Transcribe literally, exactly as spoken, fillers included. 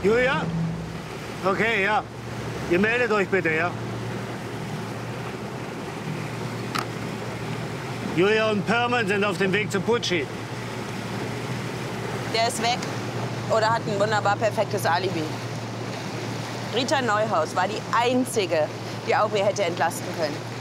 Julia? Okay, ja. Ihr meldet euch bitte, ja? Julia und Perman sind auf dem Weg zu Pucci. Der ist weg oder hat ein wunderbar perfektes Alibi. Rita Neuhaus war die Einzige, die Aubry hätte entlasten können.